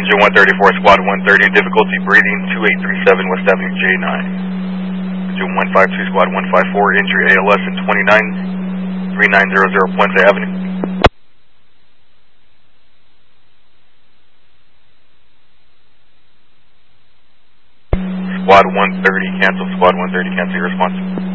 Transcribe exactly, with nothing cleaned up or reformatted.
Engine one thirty-four, Squad one thirty, difficulty breathing, two eight three seven West Avenue J nine. Engine one fifty-two, Squad one fifty-four, injury A L S in twenty-nine, three nine zero zero Puente Avenue. Squad one thirty, cancel, Squad one thirty, cancel your response.